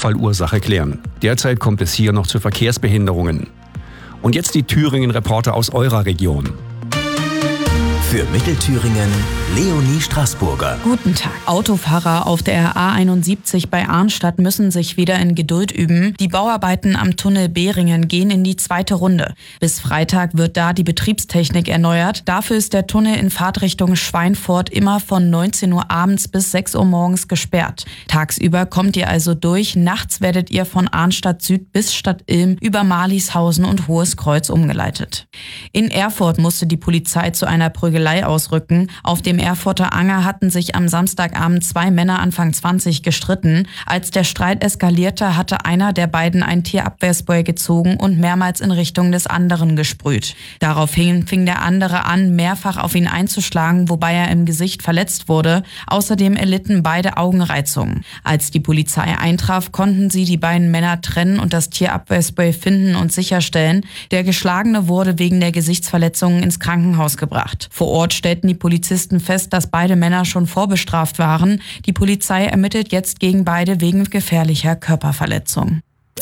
Unfallursache klären. Derzeit kommt es hier noch zu Verkehrsbehinderungen. Und jetzt die Thüringen-Reporter aus eurer Region. Für Mittelthüringen Leonie Straßburger. Guten Tag. Autofahrer auf der A71 bei Arnstadt müssen sich wieder in Geduld üben. Die Bauarbeiten am Tunnel Behringen gehen in die zweite Runde. Bis Freitag wird da die Betriebstechnik erneuert. Dafür ist der Tunnel in Fahrtrichtung Schweinfurt immer von 19 Uhr abends bis 6 Uhr morgens gesperrt. Tagsüber kommt ihr also durch. Nachts werdet ihr von Arnstadt Süd bis Stadtilm über Marlieshausen und Hohes Kreuz umgeleitet. In Erfurt musste die Polizei zu einer Prügelei ausrücken. Auf dem Erfurter Anger hatten sich am Samstagabend 2 Männer Anfang 20 gestritten. Als der Streit eskalierte, hatte einer der beiden ein Tierabwehrspray gezogen und mehrmals in Richtung des anderen gesprüht. Daraufhin fing der andere an, mehrfach auf ihn einzuschlagen, wobei er im Gesicht verletzt wurde. Außerdem erlitten beide Augenreizungen. Als die Polizei eintraf, konnten sie die beiden Männer trennen und das Tierabwehrspray finden und sicherstellen. Der Geschlagene wurde wegen der Gesichtsverletzungen ins Krankenhaus gebracht. Vor Ort stellten die Polizisten fest, dass beide Männer schon vorbestraft waren. Die Polizei ermittelt jetzt gegen beide wegen gefährlicher Körperverletzung.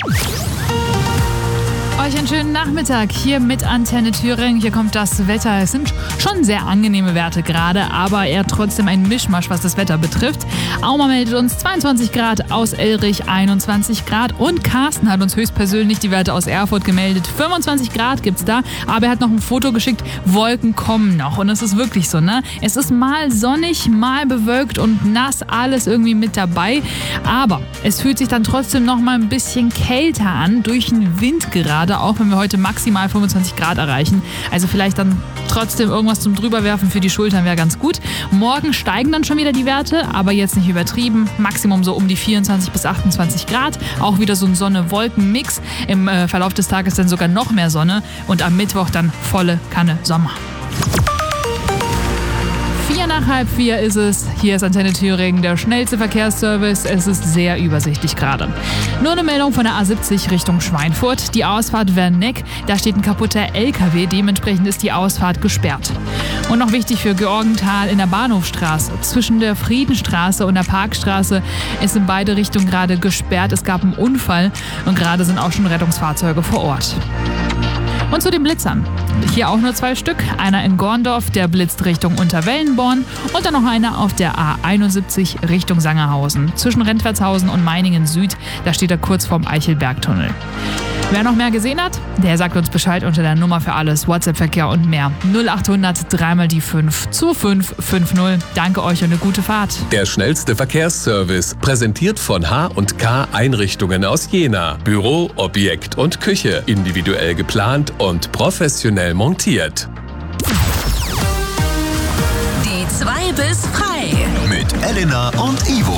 Euch einen schönen Nachmittag hier mit Antenne Thüringen. Hier kommt das Wetter. Es sind schon sehr angenehme Werte gerade, aber eher trotzdem ein Mischmasch, was das Wetter betrifft. Auma meldet uns 22 Grad, aus Elrich 21 Grad und Carsten hat uns höchstpersönlich die Werte aus Erfurt gemeldet. 25 Grad gibt's da, aber er hat noch ein Foto geschickt. Wolken kommen noch und es ist wirklich so, ne? Es ist mal sonnig, mal bewölkt und nass, alles irgendwie mit dabei. Aber es fühlt sich dann trotzdem noch mal ein bisschen kälter an, durch den Wind gerade, auch wenn wir heute maximal 25 Grad erreichen. Also vielleicht dann trotzdem irgendwas zum Drüberwerfen für die Schultern wäre ganz gut. Morgen steigen dann schon wieder die Werte, aber jetzt nicht übertrieben. Maximum so um die 24 bis 28 Grad. Auch wieder so ein Sonne-Wolken-Mix. Im Verlauf des Tages dann sogar noch mehr Sonne und am Mittwoch dann volle Kanne Sommer. 3:04 ist es. Hier ist Antenne Thüringen, der schnellste Verkehrsservice. Es ist sehr übersichtlich gerade. Nur eine Meldung von der A70 Richtung Schweinfurt. Die Ausfahrt Werneck, da steht ein kaputter LKW. Dementsprechend ist die Ausfahrt gesperrt. Und noch wichtig für Georgenthal in der Bahnhofstraße. Zwischen der Friedenstraße und der Parkstraße ist in beide Richtungen gerade gesperrt. Es gab einen Unfall und gerade sind auch schon Rettungsfahrzeuge vor Ort. Und zu den Blitzern. Hier auch nur 2 Stück. Einer in Gorndorf, der blitzt Richtung Unterwellenborn. Und dann noch einer auf der A71 Richtung Sangerhausen. Zwischen Rentwertshausen und Meiningen Süd, da steht er kurz vorm Eichelbergtunnel. Wer noch mehr gesehen hat, der sagt uns Bescheid unter der Nummer für alles, WhatsApp-Verkehr und mehr. 0800 3 die 5 2550. Danke euch und eine gute Fahrt. Der schnellste Verkehrsservice, präsentiert von H&K Einrichtungen aus Jena. Büro, Objekt und Küche, individuell geplant und professionell montiert. Die 2 bis frei. Mit Elena und Ivo.